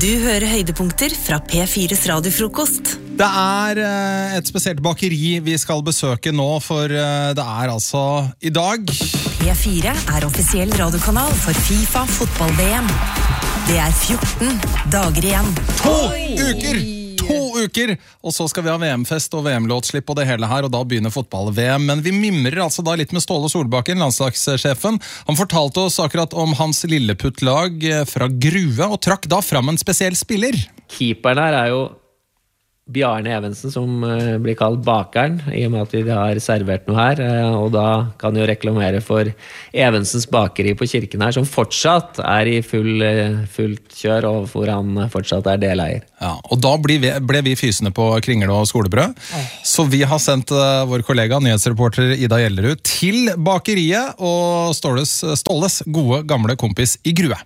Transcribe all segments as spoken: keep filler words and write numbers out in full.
Du hører høydepunkter fra P fires radiofrokost. Det er eh, et spesielt bakeri vi skal besøke nå, for eh, det er altså i dag. P fire er offisiell radiokanal for FIFA fotball-V M. Det er fjorten dager igjen. To uker! To uker! Og så skal vi ha V M-fest og V M-låtslipp og det hele her, og da begynner fotball-V M. Men vi mimrer altså da litt med Ståle Solbakken, landslagssjefen. Han fortalte oss akkurat om hans lilleputtlag fra Grue, og trakk da fram en spesiell spiller. Keeperen her er jo Bjarne Evensen, som blir kalt bakeren, i og med at vi har servert noe her, og da kan jo reklamere for Evensens bakeri på kirken her, som fortsatt er i full, fullt kjør, og hvor han fortsatt er deleier. Ja, og da ble vi, ble vi fysende på kringle og skolebrød, så vi har sendt uh, vår kollega, nyhetsreporter Ida Gjellerud, til bakeriet, og Ståles, Ståles gode gamle kompis i Grue.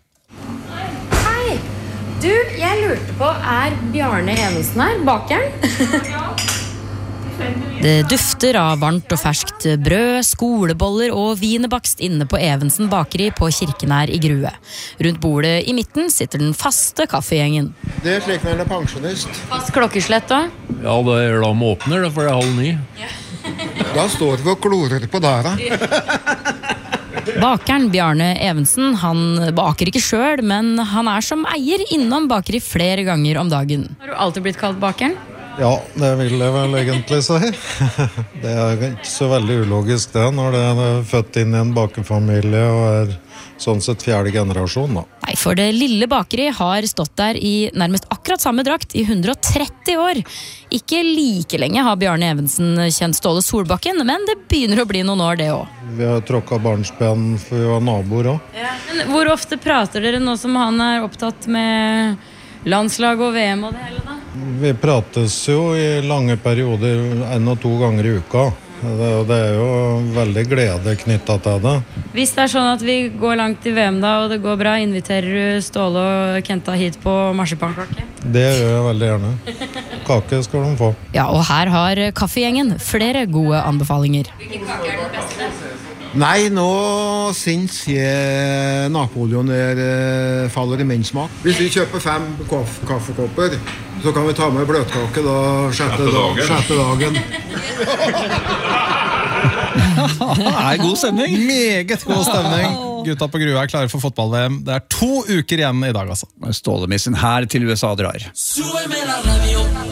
Du, jeg lurte på, er Bjarne Evensen her, bakeren? Det dufter av varmt og ferskt brød, skoleboller og wienerbakst inne på Evensen bakeri på kirken her i Grue. Rundt bordet i midten sitter den faste kaffegjengen. Det er slik når det er pensjonist. Fast klokkeslett da? Ja, det er da man åpner det, for det er halv ni. Da står vi og klorer på døra. Bakeren Bjarne Evensen, han baker ikke selv, men han er som eier innom bakeri flere ganger om dagen. Har du alltid blitt kalt bakeren? Ja, det vil jeg vel egentlig si. Det er ikke så veldig ulogisk det, når det er født inn i en bakefamilie og er sånn sett fjerde generasjon da. Nei, for det lille bakeri har stått der i nærmest akkurat samme drakt i hundre og tretti år. Ikke like lenge har Bjarne Evensen kjent Ståle Solbakken, men det begynner å bli noen år det også. Vi har tråkket barnsben for vi var naboer også. Ja. Men hvor ofte prater dere nå som han er opptatt med landslag og V M og det hele da? Vi prates jo i lange perioder, en og to ganger i uka. Det, det er jo veldig glede knyttet til det. Hvis det er sånn at vi går langt i V M da, og det går bra, inviterer du Ståle og Kenta hit på marsipankake? Det gjør jeg veldig gjerne. Kake skal de få. Ja, og her har kaffegjengen flere gode anbefalinger. Hvilken kake er den beste? Nei, nå synes jeg Napoleon er, faller i min smak. Hvis vi kjøper fem kaff kaffekopper, så kan vi ta med bløtkake da sjette dagen. Sjette dagen. Det er god stemning. Meget god stemning. Gutta på Grue er klare for fotball-V M. Det er to uker igjen i dag, altså. Ståle med sin her til U S A drar.